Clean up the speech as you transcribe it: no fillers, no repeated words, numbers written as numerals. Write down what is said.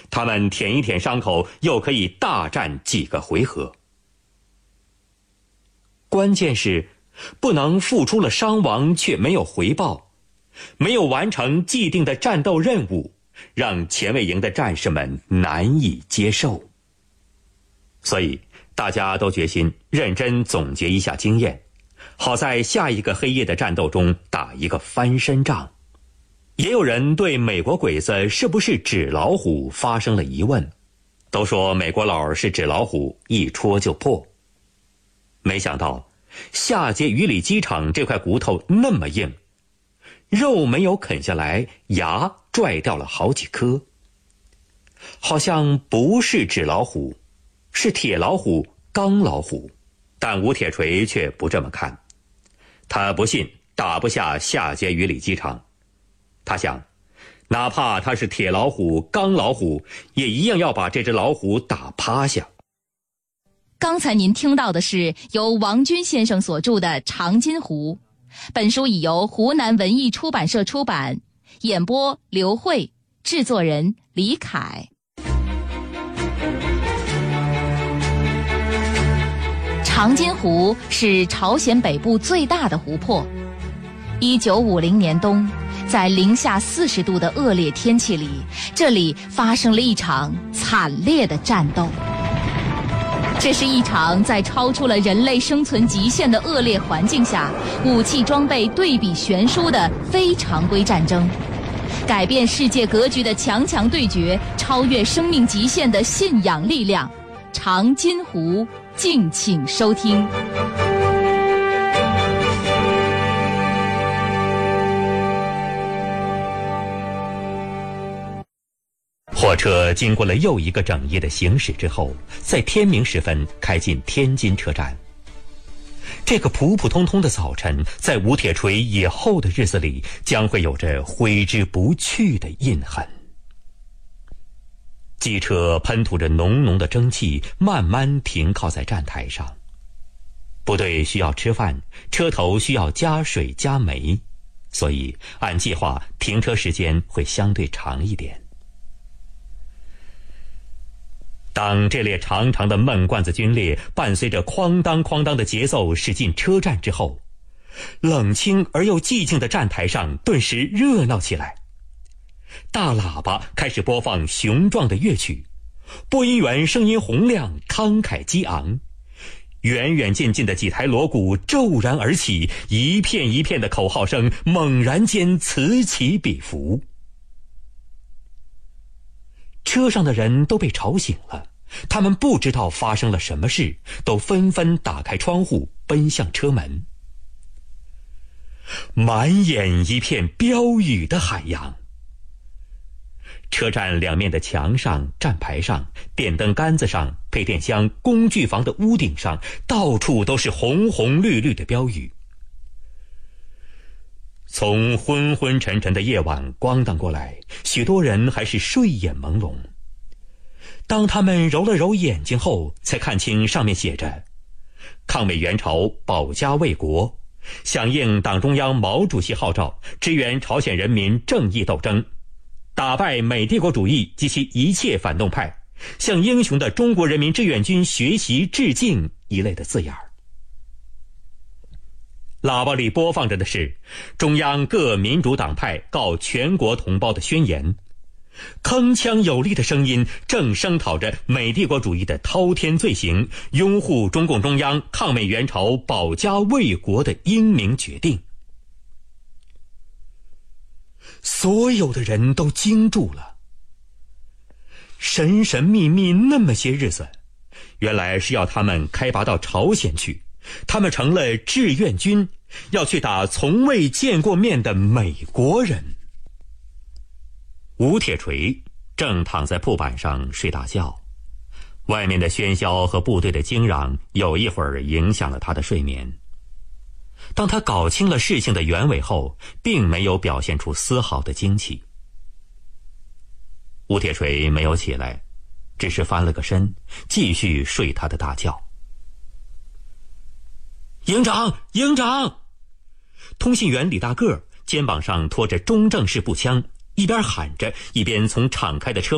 他们舔一舔伤口，又可以大战几个回合。关键是不能付出了伤亡却没有回报，没有完成既定的战斗任务，让前卫营的战士们难以接受。所以大家都决心认真总结一下经验，好在下一个黑夜的战斗中打一个翻身仗。也有人对美国鬼子是不是纸老虎发生了疑问，都说美国佬是纸老虎，一戳就破。没想到夏桀鱼里机场这块骨头那么硬，肉没有啃下来，牙拽掉了好几颗。好像不是纸老虎，是铁老虎、钢老虎，但吴铁锤却不这么看。他不信打不下夏桀鱼里机场，他想，哪怕他是铁老虎、钢老虎，也一样要把这只老虎打趴下。 刚才您听到的是由王军先生所著的《长津湖》，本书已由湖南文艺出版社出版，演播刘慧，制作人李凯。长津湖是朝鲜北部最大的湖泊。1950年冬，在零下40度的恶劣天气里，这里发生了一场惨烈的战斗。这是一场在超出了人类生存极限的恶劣环境下，武器装备对比悬殊的非常规战争，改变世界格局的强强对决，超越生命极限的信仰力量。长津湖，敬请收听。 火车经过了又一个整夜的行驶之后，在天明时分开进天津车站。这个普普通通的早晨，在吴铁锤以后的日子里，将会有着挥之不去的印痕。机车喷吐着浓浓的蒸汽，慢慢停靠在站台上。部队需要吃饭，车头需要加水加煤，所以按计划停车时间会相对长一点。当这列长长的闷罐子军列伴随着哐当哐当的节奏驶进车站之后，冷清而又寂静的站台上顿时热闹起来。大喇叭开始播放雄壮的乐曲，播音员声音洪亮，慷慨激昂。远远近近的几台锣鼓骤然而起，一片一片的口号声猛然间此起彼伏。车上的人都被吵醒了，他们不知道发生了什么事，都纷纷打开窗户奔向车门。满眼一片标语的海洋。车站两面的墙上、站牌上、电灯杆子上、配电箱、工具房的屋顶上，到处都是红红绿绿的标语。从昏昏沉沉的夜晚咣当过来，许多人还是睡眼朦胧。当他们揉了揉眼睛后，才看清上面写着抗美援朝，保家卫国，响应党中央毛主席号召，支援朝鲜人民正义斗争，打败美帝国主义及其一切反动派，向英雄的中国人民志愿军学习致敬一类的字眼。喇叭里播放着的是中央各民主党派告全国同胞的宣言，铿锵有力的声音正声讨着美帝国主义的滔天罪行，拥护中共中央抗美援朝、保家卫国的英明决定。所有的人都惊住了。神神秘秘那么些日子，原来是要他们开拔到朝鲜去，他们成了志愿军，要去打从未见过面的美国人。吴铁锤正躺在铺板上睡大觉，外面的喧嚣和部队的惊嚷有一会儿影响了他的睡眠。当他搞清了事情的原委后，并没有表现出丝毫的惊奇。吴铁锤没有起来，只是翻了个身，继续睡他的大觉。营长，营长！通信员李大个肩膀上拖着中正式步枪，一边喊着，一边从敞开的车